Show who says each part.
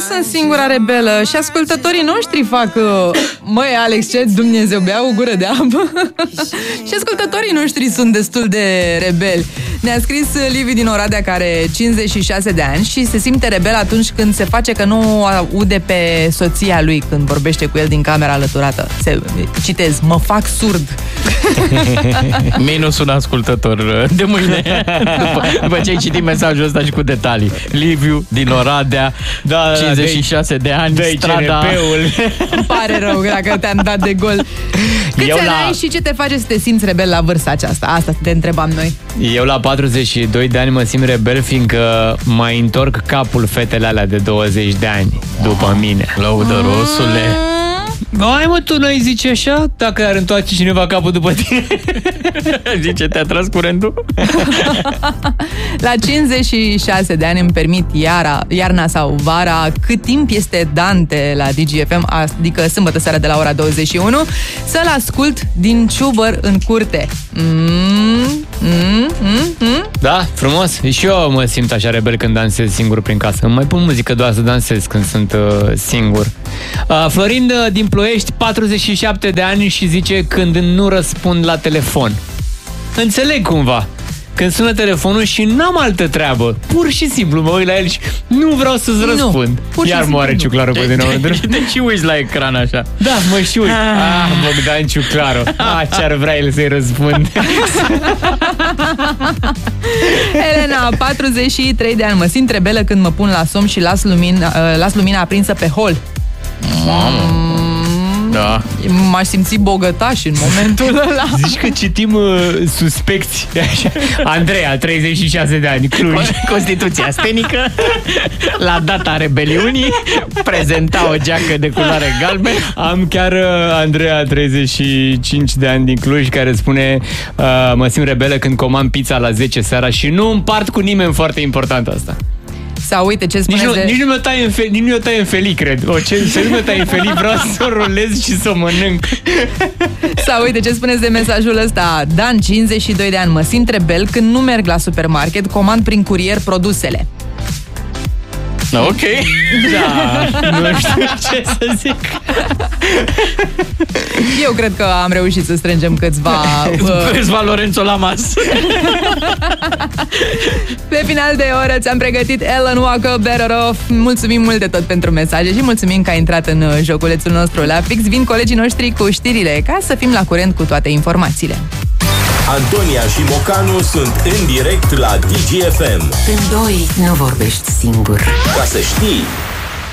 Speaker 1: sunt singura rebelă și ascultătorii noștri fac... Măi, Alex, ce Dumnezeu, bea o gură de apă. Și ascultătorii noștri sunt destul de rebeli. Ne-a scris Liviu din Oradea, care are 56 de ani și se simte rebel atunci când se face că nu aude pe soția lui când vorbește cu el din camera alăturată. Citez, mă fac surd.
Speaker 2: Minus un ascultător de mâine. După ce ai citit mesajul ăsta și cu detalii. Liviu din Oradea, 56 de ani, strada...
Speaker 1: Îmi pare rău dacă te-am dat de gol. Câți ani ai și ce te face să te simți rebel la vârsta aceasta? Asta te întrebam noi.
Speaker 3: Eu la 42 de ani mă simt rebel, fiindcă mai întorc capul fetele alea de 20 de ani după mine.
Speaker 2: Lăudărosule.
Speaker 3: Hai mă, tu n-ai zice așa? Dacă ar întoarce cineva capul după tine.
Speaker 2: Zice, te-a tras curentul?
Speaker 1: La 56 de ani îmi permit iarna sau vara, cât timp este Dante la DGFM, adică sâmbătă seara de la ora 21, să-l ascult din ciubăr în curte.
Speaker 3: Da, frumos. Și eu mă simt așa rebel când dansez singur prin casă. Îmi mai pun muzică doar să dansez când sunt singur. Florin din Ploiești, 47 de ani și zice când nu răspund la telefon. Înțeleg cumva. Când sună telefonul și n-am altă treabă, pur și simplu mă uit la el și nu vreau să-ți răspund. Iar moare Ciuclaru pe dinăuntru.
Speaker 2: De ce uiți la ecran așa?
Speaker 3: Da, mă și uit. Bogdan Ciuclaru. Ce-ar vrea el să-i răspund.
Speaker 1: Elena, 43 de ani. Mă simt rebelă când mă pun la somn și las lumina aprinsă pe hol.
Speaker 2: Da.
Speaker 1: M-aș simți bogătaș în momentul ăla.
Speaker 3: Zici că citim suspecți. Andreea, 36 de ani, Cluj.
Speaker 2: Constituția stenică. La data rebeliunii prezenta o geacă de culoare galben.
Speaker 3: Am chiar Andreea, 35 de ani din Cluj, care spune mă simt rebelă când comand pizza la 10 seara și nu împart cu nimeni, foarte important asta.
Speaker 1: Sau uite ce spuneți
Speaker 3: nici nu mi-o tai în felii, cred. Să nu mi-o tai în felii, vreau să o rulez și să o mănânc.
Speaker 1: Sau uite ce spuneți de mesajul ăsta. Dan, 52 de ani, mă simt rebel când nu merg la supermarket, comand prin curier produsele.
Speaker 2: Ok.
Speaker 3: Da, nu știu ce să zic.
Speaker 1: Eu cred că am reușit să strângem
Speaker 2: câțiva Lorenzo Lamas.
Speaker 1: Pe final de oră ți-am pregătit Alan Walker, Better Off. Mulțumim mult de tot pentru mesaje și mulțumim că ai intrat în joculețul nostru. La fix vin colegii noștri cu știrile, ca să fim la curent cu toate informațiile.
Speaker 4: Antonia și Mocanu sunt în direct la DGFM.
Speaker 5: În doi nu vorbești singur.
Speaker 4: Ca să știi.